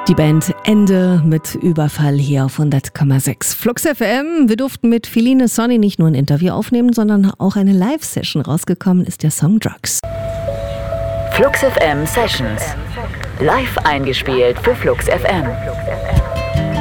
Die Band Ende mit Überfall hier auf 100,6 Flux FM. Wir durften mit Feline Sonny nicht nur ein Interview aufnehmen, sondern auch eine Live-Session. Rausgekommen ist der Song Drugs. Flux FM Sessions. Live eingespielt für Flux FM.